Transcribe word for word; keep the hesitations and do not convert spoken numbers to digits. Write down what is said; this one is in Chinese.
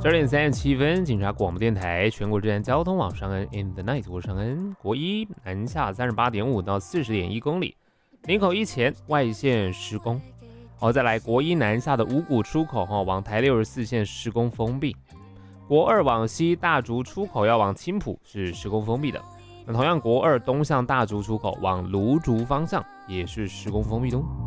十二点三十七分，警察广播电台全国治安交通网上恩 in the night， 我上恩。国一南下三十八点五到四十点一公里，林口一前外线施工。好，再来国一南下的五股出口哈，往台六十四线施工封闭。国二往西大竹出口要往青埔是施工封闭的。那同样国二东向大竹出口往芦竹方向也是施工封闭中。